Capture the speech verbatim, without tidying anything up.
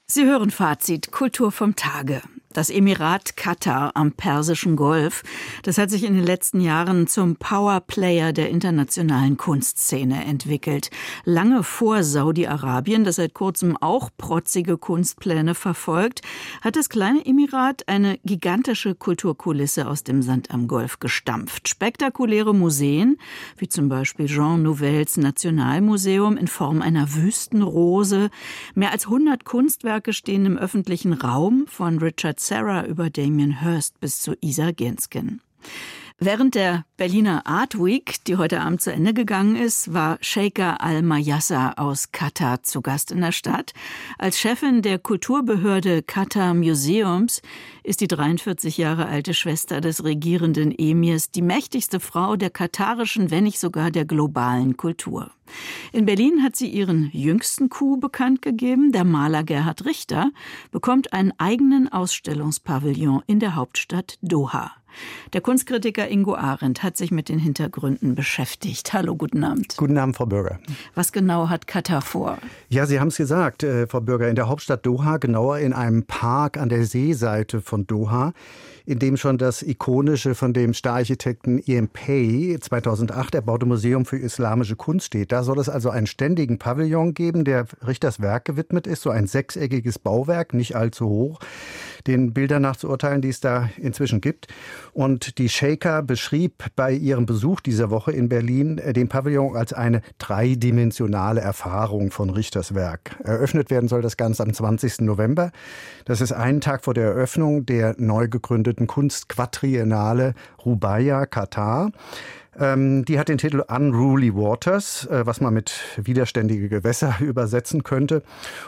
Sie hören Fazit Kultur vom Tage. Das Emirat Katar am Persischen Golf, das hat sich in den letzten Jahren zum Powerplayer der internationalen Kunstszene entwickelt. Lange vor Saudi-Arabien, das seit kurzem auch protzige Kunstpläne verfolgt, hat das kleine Emirat eine gigantische Kulturkulisse aus dem Sand am Golf gestampft. Spektakuläre Museen, wie zum Beispiel Jean Nouvelles Nationalmuseum in Form einer Wüstenrose, mehr als hundert Kunstwerke stehen im öffentlichen Raum, von Richard Serra über Damien Hirst bis zu Isa Genskin. Während der Berliner Art Week, die heute Abend zu Ende gegangen ist, war Sheikha Al-Mayassa aus Katar zu Gast in der Stadt. Als Chefin der Kulturbehörde Qatar Museums ist die dreiundvierzig Jahre alte Schwester des regierenden Emirs die mächtigste Frau der katarischen, wenn nicht sogar der globalen Kultur. In Berlin hat sie ihren jüngsten Coup bekannt gegeben. Der Maler Gerhard Richter bekommt einen eigenen Ausstellungspavillon in der Hauptstadt Doha. Der Kunstkritiker Ingo Arendt hat sich mit den Hintergründen beschäftigt. Hallo, guten Abend. Guten Abend, Frau Bürger. Was genau hat Katar vor? Ja, Sie haben es gesagt, äh, Frau Bürger, in der Hauptstadt Doha, genauer in einem Park an der Seeseite von Doha, in dem schon das ikonische, von dem Stararchitekten Ian Pei zweitausendacht erbaute Museum für islamische Kunst steht. Da soll es also einen ständigen Pavillon geben, der Richters Werk gewidmet ist, so ein sechseckiges Bauwerk, nicht allzu hoch, den Bildern nach zu urteilen, die es da inzwischen gibt. Und die Sheikha beschrieb bei ihrem Besuch dieser Woche in Berlin den Pavillon als eine dreidimensionale Erfahrung von Richters Werk. Eröffnet werden soll das Ganze am zwanzigsten November. Das ist einen Tag vor der Eröffnung der neu gegründeten Kunstquadriennale Rubaiyat Katar. Ähm, die hat den Titel Unruly Waters, äh, was man mit widerständige Gewässer übersetzen könnte.